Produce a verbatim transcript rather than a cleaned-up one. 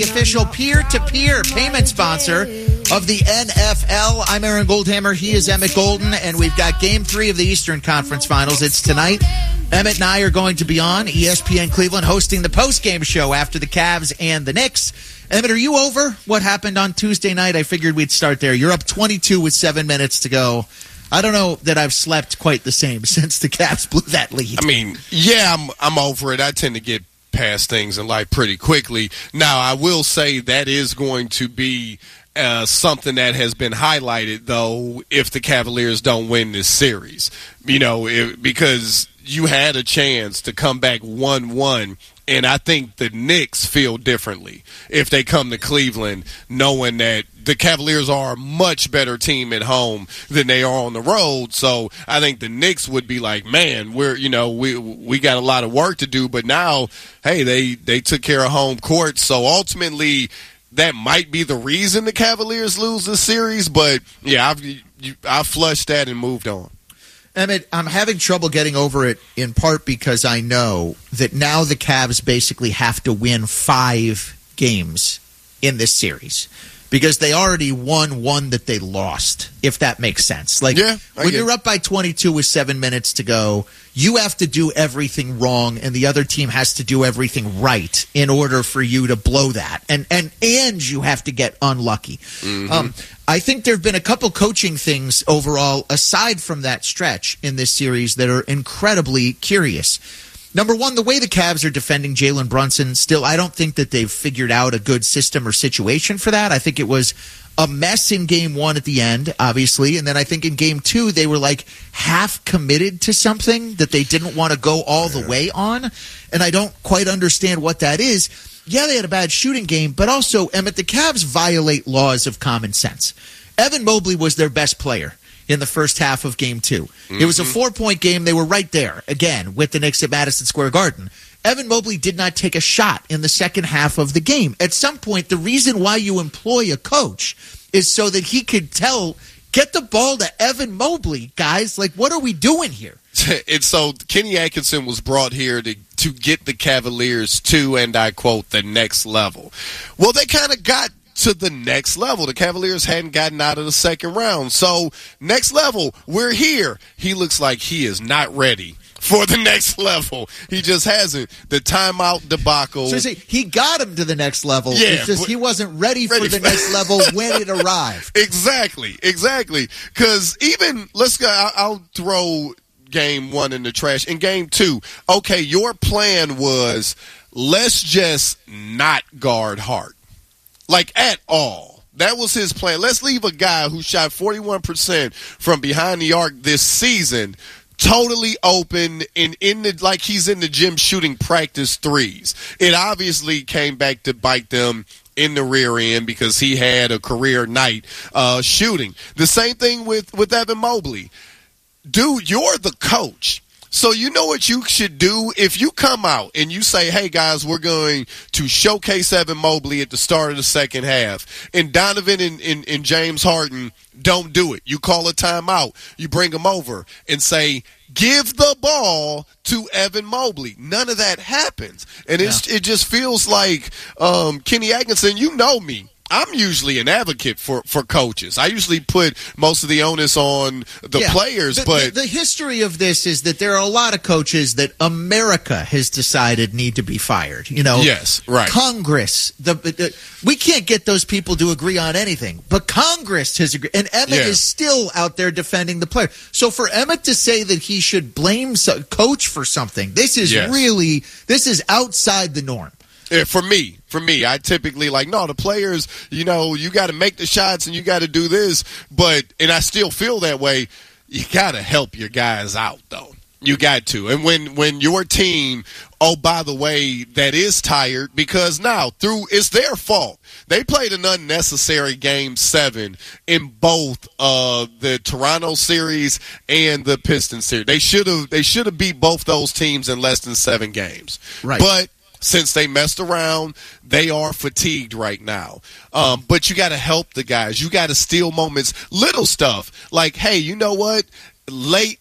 Official peer-to-peer payment sponsor of the N F L. I'm Aaron Goldhammer. He is Emmett Golden, and we've got Game three of the Eastern Conference Finals. It's tonight. Emmett and I are going to be on E S P N Cleveland hosting the post-game show after the Cavs and the Knicks. Emmett, are you over what happened on Tuesday night? I figured we'd start there. You're up twenty-two with seven minutes to go. I don't know that I've slept quite the same since the Cavs blew that lead. I mean, yeah, I'm I'm over it. I tend to get past things in life pretty quickly. Now, I will say that is going to be uh, something that has been highlighted, though, if the Cavaliers don't win this series. You know, it, because you had a chance to come back one one, and I think the Knicks feel differently if they come to Cleveland knowing that the Cavaliers are a much better team at home than they are on the road. So I think the Knicks would be like, man, we're, you know, we we got a lot of work to do. But now, hey, they, they took care of home court. So ultimately, that might be the reason the Cavaliers lose the series. But, yeah, I've, I've flushed that and moved on. Emmett, I'm having trouble getting over it in part because I know that now the Cavs basically have to win five games in this series. Because they already won one that they lost, if that makes sense. Like, yeah, when you're up by twenty-two with seven minutes to go, you have to do everything wrong, and the other team has to do everything right in order for you to blow that. And and and you have to get unlucky. Mm-hmm. Um, I think there have been a couple coaching things overall, aside from that stretch in this series, that are incredibly curious. Number one, the way the Cavs are defending Jalen Brunson, still, I don't think that they've figured out a good system or situation for that. I think it was a mess in game one at the end, obviously. And then I think in game two, they were like half committed to something that they didn't want to go all the way on. And I don't quite understand what that is. Yeah, they had a bad shooting game, but also, Emmett, the Cavs violate laws of common sense. Evan Mobley was their best player in the first half of game two. Mm-hmm. It was a four-point game. They were right there, again, with the Knicks at Madison Square Garden. Evan Mobley did not take a shot in the second half of the game. At some point, the reason why you employ a coach is so that he could tell, get the ball to Evan Mobley, guys. Like, what are we doing here? And so Kenny Atkinson was brought here to, to get the Cavaliers to, and I quote, the next level. Well, they kind of got to the next level. The Cavaliers hadn't gotten out of the second round. So, next level, we're here. He looks like he is not ready for the next level. He just hasn't. The timeout debacle. So, see, he got him to the next level. Yeah, it's just he wasn't ready, ready for the next level when it arrived. Exactly, exactly. Because even, let's go, I'll, I'll throw game one in the trash. In game two, okay, your plan was, let's just not guard Hart. Like, at all. That was his plan. Let's leave a guy who shot forty-one percent from behind the arc this season totally open and in the, like he's in the gym shooting practice threes. It obviously came back to bite them in the rear end because he had a career night uh, shooting. The same thing with, with Evan Mobley. Dude, you're the coach. So you know what you should do? If you come out and you say, hey, guys, we're going to showcase Evan Mobley at the start of the second half, and Donovan and, and, and James Harden don't do it. You call a timeout. You bring them over and say, give the ball to Evan Mobley. None of that happens. And it's, yeah. it just feels like um, Kenny Atkinson, you know me. I'm usually an advocate for, for coaches. I usually put most of the onus on the yeah, players. The, but the, the history of this is that there are a lot of coaches that America has decided need to be fired. You know, yes, right. Congress, the, the we can't get those people to agree on anything, but Congress has agreed. And Emmett yeah. is still out there defending the player. So for Emmett to say that he should blame some coach for something, this is yes. really this is outside the norm. Yeah, for me, for me, I typically like, no, the players, you know, you got to make the shots and you got to do this. But, and I still feel that way, you got to help your guys out, though. You got to. And when, when your team, oh, by the way, that is tired, because now, through, it's their fault. They played an unnecessary game seven in both uh, the Toronto series and the Pistons series. They should have, they should have beat both those teams in less than seven games. Right. But since they messed around, they are fatigued right now. Um, but you got to help the guys. You got to steal moments, little stuff. Like, hey, you know what? Late